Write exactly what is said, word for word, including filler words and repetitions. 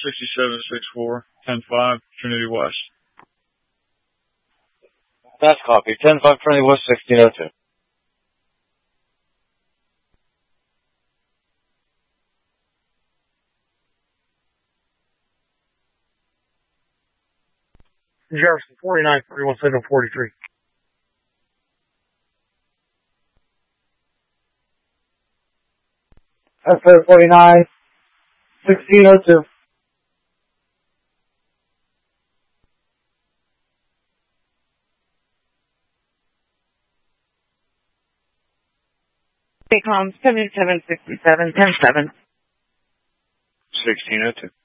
sixty-seven sixty-four, ten five, Trinity West. That's copy. ten five, Trinity West, sixteen oh two. Jefferson, forty-nine, thirty-one, seven forty-three. S O forty-nine, sixteen oh two. Paycom seventy-seven sixty-seven, ten seven. sixteen oh two.